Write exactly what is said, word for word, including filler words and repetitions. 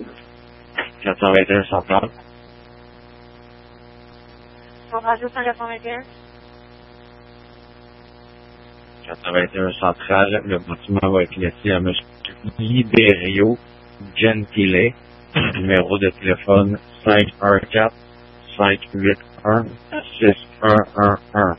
quatre cent vingt et un central. Radio cent quatre-vingt-un. quatre cent vingt et un central, le bâtiment va être laissé à M. Liberio Gentile, numéro de téléphone cinq un quatre, cinq huit un, six un un un.